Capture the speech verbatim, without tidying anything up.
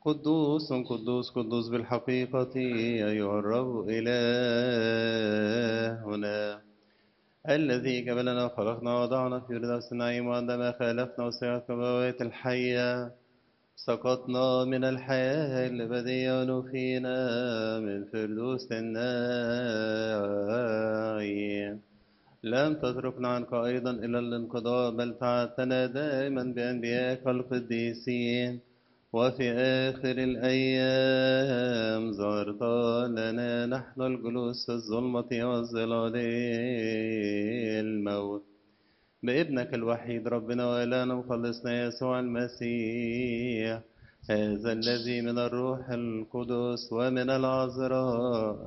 قدوس قدوس قدوس بالحقيقة أيها الرب إلهنا الذي جبلنا وخلقنا ووضعنا في فردوس النعيم وعندما خالفنا وسيرت البوابات الحية سقطنا من الحياة الأبدية ونفينا من فردوس النعيم. لم تتركنا عنك أيضا إلى الانقضاء بل تعبتنا دائما بأنبيائك القديسين وفي آخر الأيام ظهرت لنا نحن الجلوس في الظلمة والظلال الموت بابنك الوحيد ربنا وإلهنا مخلصنا يسوع المسيح هذا الذي من الروح القدس ومن العذراء